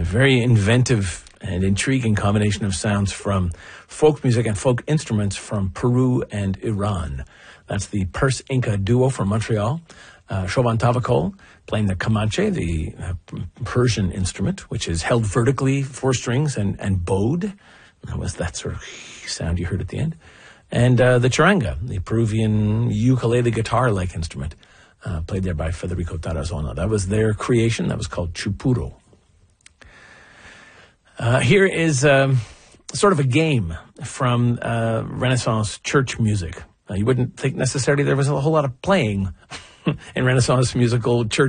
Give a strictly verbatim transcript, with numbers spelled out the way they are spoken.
a very inventive and intriguing combination of sounds from folk music and folk instruments from Peru and Iran. That's the Perse Inca duo from Montreal. Uh, Shovan Tavakol playing the Comanche, the uh, Persian instrument, which is held vertically, four strings, and, and bowed. That was that sort of sound you heard at the end. And uh, the charanga, the Peruvian ukulele guitar-like instrument, uh, played there by Federico Tarazona. That was their creation. That was called chupuro. Uh, here is um, sort of a game from uh, Renaissance church music. Uh, you wouldn't think necessarily there was a whole lot of playing in Renaissance musical church